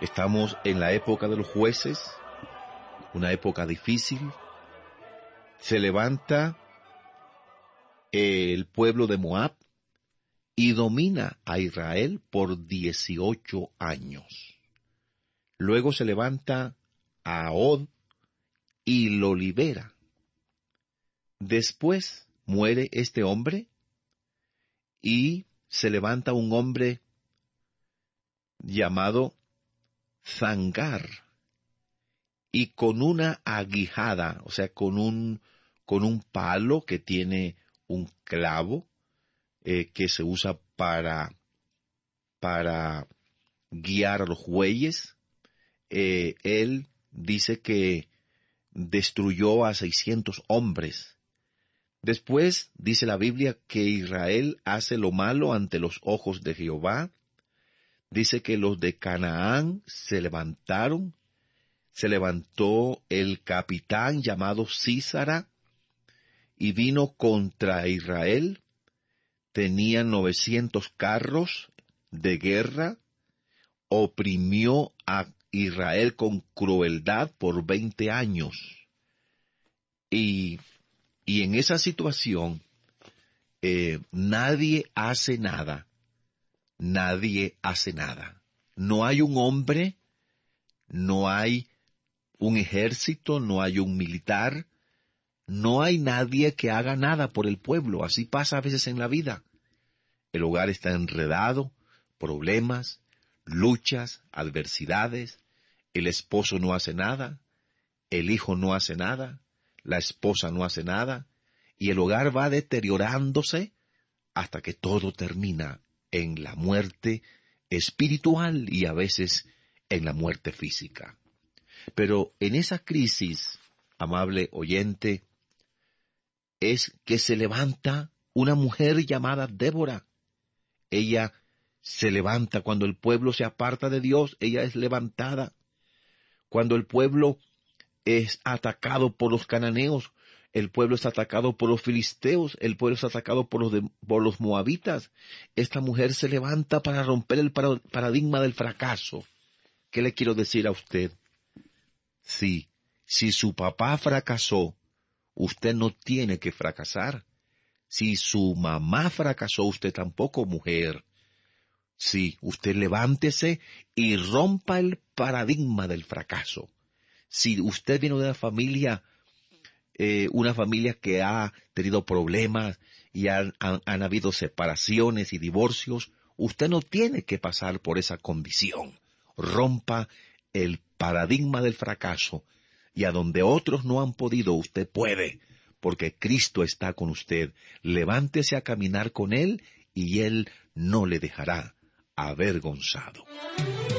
Estamos en la época de los jueces, una época difícil. Se levanta el pueblo de Moab y domina a Israel por 18 años. Luego se levanta Ahod y lo libera. Después muere este hombre y se levanta un hombre llamado Zangar, y con una aguijada, o sea, con un palo que tiene un clavo que se usa para guiar a los bueyes, él dice que destruyó a 600 hombres. Después dice la Biblia que Israel hace lo malo ante los ojos de Jehová. Dice que los de Canaán se levantaron. Se levantó el capitán llamado Sísara y vino contra Israel. Tenían 900 carros de guerra. Oprimió a Israel con crueldad por 20 años. Y en esa situación, nadie hace nada. Nadie hace nada. No hay un hombre, no hay un ejército, no hay un militar, no hay nadie que haga nada por el pueblo. Así pasa a veces en la vida. El hogar está enredado, problemas, luchas, adversidades. El esposo no hace nada, el hijo no hace nada, la esposa no hace nada, y el hogar va deteriorándose hasta que todo termina en la muerte espiritual y a veces en la muerte física. Pero en esa crisis, amable oyente, es que se levanta una mujer llamada Débora. Ella se levanta cuando el pueblo se aparta de Dios, ella es levantada. Cuando el pueblo es atacado por los cananeos, el pueblo es atacado por los filisteos, el pueblo es atacado por los moabitas. Esta mujer se levanta para romper el paradigma del fracaso. ¿Qué le quiero decir a usted? Sí, si su papá fracasó, usted no tiene que fracasar. Si su mamá fracasó, usted tampoco, mujer. Sí, usted levántese y rompa el paradigma del fracaso. Si usted viene de una familia que ha tenido problemas y han habido separaciones y divorcios, usted no tiene que pasar por esa condición. Rompa el paradigma del fracaso, y a donde otros no han podido, usted puede, porque Cristo está con usted. Levántese a caminar con Él, y Él no le dejará avergonzado.